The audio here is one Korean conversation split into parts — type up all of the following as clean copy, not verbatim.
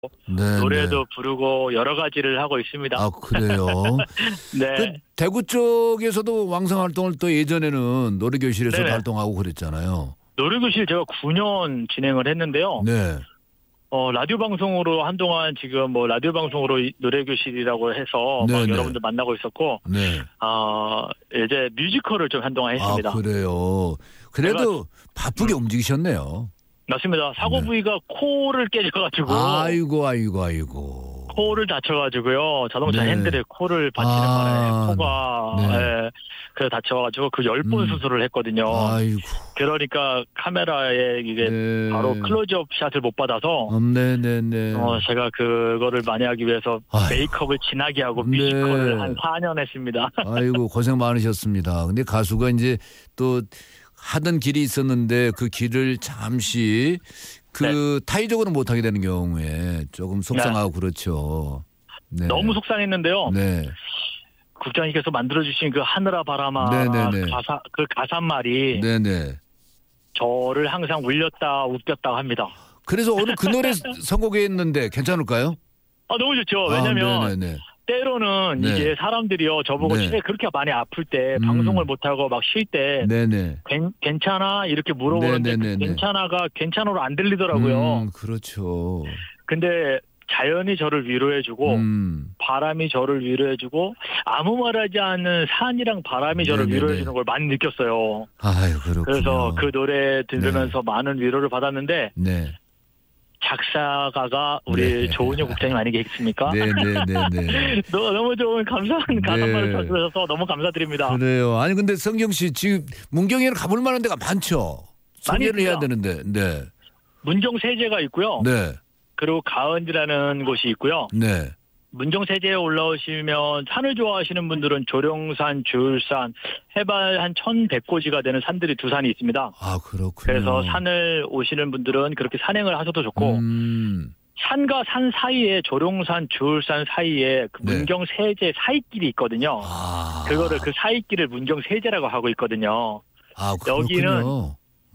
네, 네. 노래도 부르고 여러 가지를 하고 있습니다. 아, 그래요? 네. 그 대구 쪽에서도 왕성 활동을 또 예전에는 노래교실에서 네네. 활동하고 그랬잖아요. 노래교실 제가 9년 진행을 했는데요. 네. 라디오 방송으로 한동안 지금 뭐 라디오 방송으로 노래교실이라고 해서 막 네네. 여러분들 만나고 있었고, 네. 이제 뮤지컬을 좀 한동안 했습니다. 아, 그래요. 그래도 바쁘게 움직이셨네요. 맞습니다. 사고 네. 부위가 코를 깨져가지고 아이고. 코를 다쳐가지고요. 자동차 네. 핸들에 코를 받치는 바람에 코가 네. 그래 다쳐가지고 그 10번 수술을 했거든요. 아이고. 그러니까 카메라에 이게 네. 바로 클로즈업 샷을 못 받아서 네네네. 제가 그거를 많이 하기 위해서 아이고. 메이크업을 진하게 하고 네. 뮤지컬을 한 4년 했습니다. 아이고, 고생 많으셨습니다. 근데 가수가 이제 또 하던 길이 있었는데 그 길을 잠시 타이적으로 못하게 되는 경우에 조금 속상하고 그렇죠. 네. 너무 속상했는데요. 네. 국장님께서 만들어주신 그 하늘아 바람아 네네네. 그 가사말이 네네. 저를 항상 울렸다 웃겼다 합니다. 그래서 오늘 그 노래 선곡했는데 괜찮을까요? 너무 좋죠. 왜냐면 네네네. 때로는 네. 이제 사람들이요 저보고 네. 실에 그렇게 많이 아플 때 방송을 못하고 막 쉴 때 네네. 괜찮아 이렇게 물어보는데 네네네네. 괜찮아가 괜찮아로 안 들리더라고요. 그렇죠. 근데 자연이 저를 위로해주고 바람이 저를 위로해주고 아무 말하지 않는 산이랑 바람이 저를 네네네. 위로해주는 걸 많이 느꼈어요. 아유, 그렇군요. 그래서 그 노래 들으면서 많은 위로를 받았는데 네. 작사가가 우리 조은혁 국장님 아니겠습니까? 네네네네. 너무 좋은 감사한 가사말을 써주셔서 너무 감사드립니다. 그래요. 아니 근데 성경 씨 지금 문경에는 가볼 만한 데가 많죠. 소개를 많이 해야 있습니다. 되는데. 네. 문정세제가 있고요. 네. 그리고 가은이라는 곳이 있고요. 네. 문정세제에 올라오시면 산을 좋아하시는 분들은 조룡산, 주울산, 해발 한 1,100고지가 되는 산들이 두 산이 있습니다. 아, 그렇군요. 그래서 산을 오시는 분들은 그렇게 산행을 하셔도 좋고 산과 산 사이에 조룡산, 주울산 사이에 그 네. 문경세제 사이길이 있거든요. 그거를 그 사이길을 문경세제라고 하고 있거든요. 아, 그렇군요. 여기는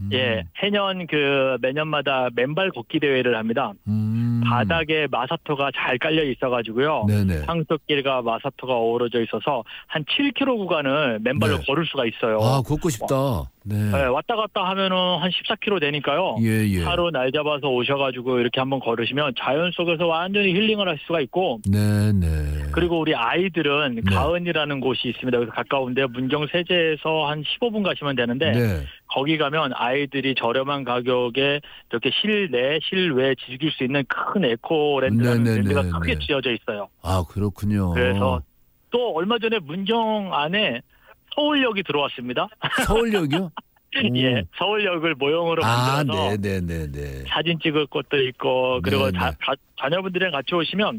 해년 매년마다 맨발 걷기 대회를 합니다. 바닥에 마사토가 잘 깔려 있어가지고요. 네네. 상속길과 마사토가 어우러져 있어서 한 7km 구간을 맨발로 걸을 수가 있어요. 아, 걷고 싶다. 네. 왔다 갔다 하면은 한 14km 되니까요. 예. 하루 날 잡아서 오셔가지고 이렇게 한번 걸으시면 자연 속에서 완전히 힐링을 할 수가 있고. 네네. 그리고 우리 아이들은 가은이라는 곳이 있습니다. 그래서 가까운데 문정세제에서 한 15분 가시면 되는데 거기 가면 아이들이 저렴한 가격에 이렇게 실내, 실외 즐길 수 있는 큰 에코랜드라는 데가 크게 지어져 있어요. 아, 그렇군요. 그래서 또 얼마 전에 문정 안에 서울역이 들어왔습니다. 서울역이요? 예, 서울역을 모형으로 만들어서 네네네. 사진 찍을 것도 있고 그리고 자녀분들이랑 같이 오시면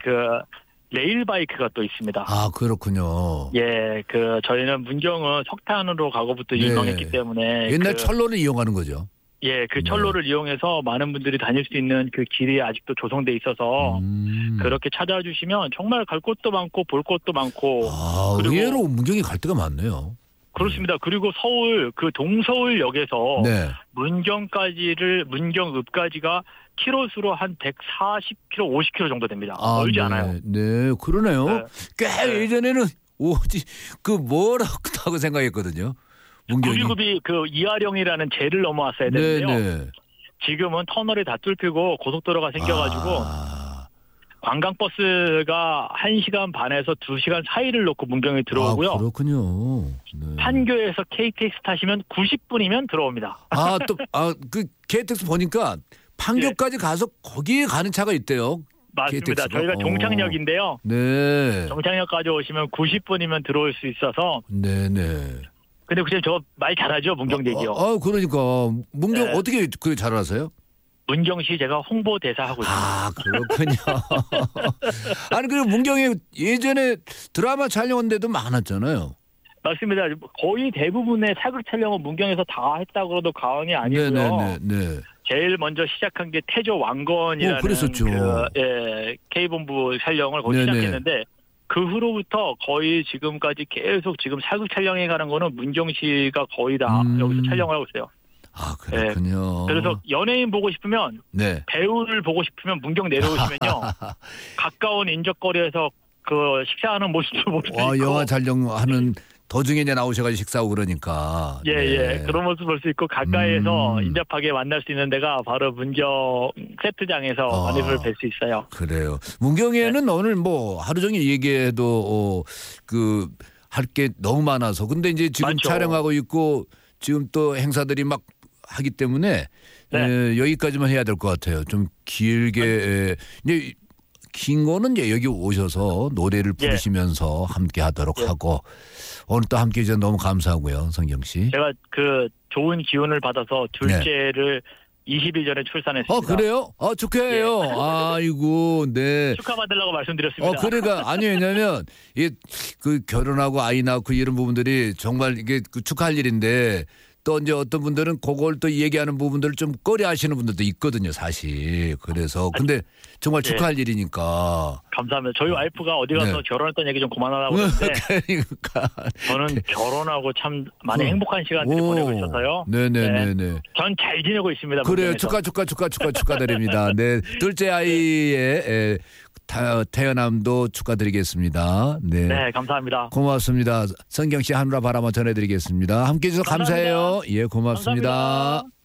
레일 바이크가 또 있습니다. 아, 그렇군요. 예, 저희는 문경은 석탄으로 가고부터 유명했기 때문에 옛날 철로를 이용하는 거죠. 예, 그 철로를 이용해서 많은 분들이 다닐 수 있는 그 길이 아직도 조성돼 있어서 그렇게 찾아주시면 정말 갈 곳도 많고 볼 곳도 많고. 그리고 의외로 문경이 갈 데가 많네요. 그렇습니다. 그리고 서울 동서울역에서 문경읍까지가 키로수로 한 140km, 50km 정도 됩니다. 멀지 않아요. 네, 그러네요. 꽤 예전에는 뭐라고 하고 생각했거든요. 구비구비 이하령이라는 제를 넘어왔어야 되는데요. 지금은 터널이 다 뚫히고 고속도로가 생겨가지고 관광버스가 1시간 반에서 2시간 사이를 놓고 문경에 들어오고요. 그렇군요. 네. 판교에서 KTX 타시면 90분이면 들어옵니다. 그 KTX 보니까 판교까지 가서 거기에 가는 차가 있대요. 맞습니다. KTX가? 저희가 종착역인데요. 네. 종착역까지 오시면 90분이면 들어올 수 있어서. 네네. 근데 혹시 저 말 잘하죠? 문경대기요. 그러니까 문경 어떻게 그게 잘 아세요? 문경시 제가 홍보대사 하고 있습니다. 아, 그렇군요. 아니 그리고 문경에 예전에 드라마 촬영한 데도 많았잖아요. 맞습니다. 거의 대부분의 사극 촬영은 문경에서 다 했다고 그래도 과언이 아니고요. 네네네. 제일 먼저 시작한 게 태조 왕건이라는 그랬었죠. K본부 촬영을 거기 시작했는데 그 후로부터 거의 지금까지 계속 지금 사극 촬영해 가는 거는 문경시가 거의 다 여기서 촬영을 하고 있어요. 아, 그렇군요. 네. 그래서 연예인 보고 싶으면 네. 배우를 보고 싶으면 문경 내려오시면요. 가까운 인적거리에서 그 식사하는 모습도 볼 수 있고. 영화 촬영하는 도중에 이제 나오셔가지고 식사하고 그러니까. 예. 그런 모습 볼 수 있고 가까이에서 인접하게 만날 수 있는 데가 바로 문경 세트장에서 많이들 뵐 수 있어요. 그래요. 문경에는 오늘 뭐 하루 종일 얘기해도 할 게 너무 많아서. 근데 이제 지금 많죠. 촬영하고 있고 지금 또 행사들이 막 하기 때문에 여기까지만 해야 될 것 같아요. 좀 길게 이제 긴 거는 이제 여기 오셔서 노래를 부르시면서 함께 하도록 하고 오늘 또 함께 해주셔서 너무 감사하고요. 성경 씨. 제가 그 좋은 기운을 받아서 둘째를 20일 전에 출산했습니다. 그래요? 축하해요. 아이고, 네. 축하받으려고 말씀드렸습니다. 그러니까 아니 왜냐면 그 결혼하고 아이 낳고 이런 부분들이 정말 이게 축하할 일인데 또 이제 어떤 분들은 그걸 또 얘기하는 부분들을 좀 꺼려하시는 분들도 있거든요, 사실. 그래서 근데 정말 축하할 일이니까. 감사합니다. 저희 와이프가 어디 가서 결혼했던 얘기 좀 그만하라고 그러는데 그러니까 저는 결혼하고 참 많이 행복한 시간들을 보내고 있어서요. 네네네. 전 잘 지내고 있습니다. 그래요. 축하드립니다. 네, 둘째 아이의 태어남도 축하드리겠습니다. 네, 감사합니다. 고맙습니다. 성경 씨 하늘아 바라마 전해드리겠습니다. 함께해 주셔서 감사해요. 예, 고맙습니다. 감사합니다.